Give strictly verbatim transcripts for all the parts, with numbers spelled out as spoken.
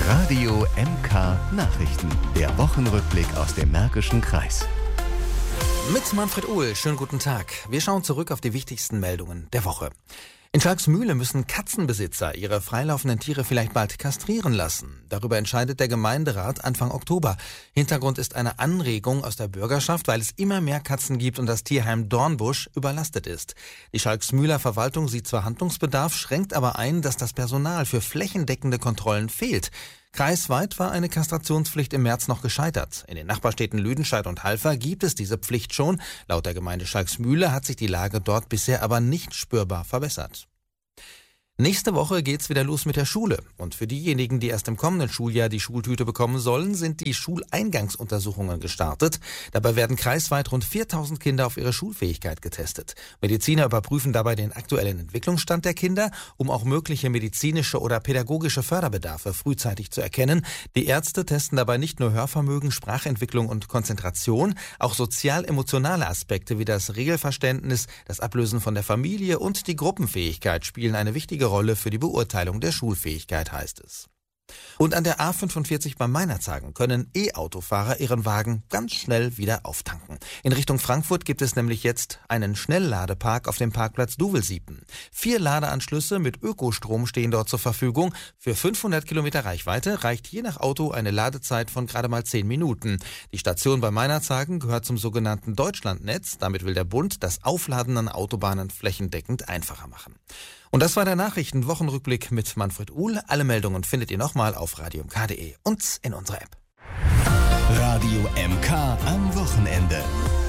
Radio M K Nachrichten. Der Wochenrückblick aus dem Märkischen Kreis. Mit Manfred Uhl, schönen guten Tag. Wir schauen zurück auf die wichtigsten Meldungen der Woche. In Schalksmühle müssen Katzenbesitzer ihre freilaufenden Tiere vielleicht bald kastrieren lassen. Darüber entscheidet der Gemeinderat Anfang Oktober. Hintergrund ist eine Anregung aus der Bürgerschaft, weil es immer mehr Katzen gibt und das Tierheim Dornbusch überlastet ist. Die Schalksmühler Verwaltung sieht zwar Handlungsbedarf, schränkt aber ein, dass das Personal für flächendeckende Kontrollen fehlt. Kreisweit war eine Kastrationspflicht im März noch gescheitert. In den Nachbarstädten Lüdenscheid und Halver gibt es diese Pflicht schon. Laut der Gemeinde Schalksmühle hat sich die Lage dort bisher aber nicht spürbar verbessert. Nächste Woche geht's wieder los mit der Schule. Und für diejenigen, die erst im kommenden Schuljahr die Schultüte bekommen sollen, sind die Schuleingangsuntersuchungen gestartet. Dabei werden kreisweit rund viertausend Kinder auf ihre Schulfähigkeit getestet. Mediziner überprüfen dabei den aktuellen Entwicklungsstand der Kinder, um auch mögliche medizinische oder pädagogische Förderbedarfe frühzeitig zu erkennen. Die Ärzte testen dabei nicht nur Hörvermögen, Sprachentwicklung und Konzentration, auch sozial-emotionale Aspekte wie das Regelverständnis, das Ablösen von der Familie und die Gruppenfähigkeit spielen eine wichtige Rolle für die Beurteilung der Schulfähigkeit, heißt es. Und an der A fünfundvierzig beim Meinerzhagen können E-Autofahrer ihren Wagen ganz schnell wieder auftanken. In Richtung Frankfurt gibt es nämlich jetzt einen Schnellladepark auf dem Parkplatz Duvelsiepen. Vier Ladeanschlüsse mit Ökostrom stehen dort zur Verfügung. Für fünfhundert Kilometer Reichweite reicht je nach Auto eine Ladezeit von gerade mal zehn Minuten. Die Station bei Meinerzhagen gehört zum sogenannten Deutschlandnetz. Damit will der Bund das Aufladen an Autobahnen flächendeckend einfacher machen. Und das war der Nachrichten-Wochenrückblick mit Manfred Uhl. Alle Meldungen findet ihr nochmal auf radio m k punkt de und in unserer App. Radio M K am Wochenende.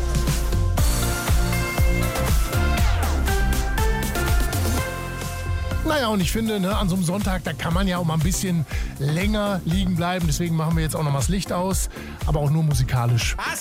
Naja, und ich finde, ne, an so einem Sonntag, da kann man ja auch mal ein bisschen länger liegen bleiben. Deswegen machen wir jetzt auch noch mal das Licht aus, aber auch nur musikalisch. Was?